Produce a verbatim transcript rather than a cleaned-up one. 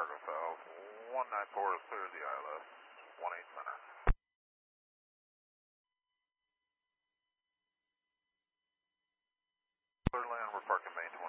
Cargo South, one nine four is clear the I L S, one eight center. Clear land, we're parking main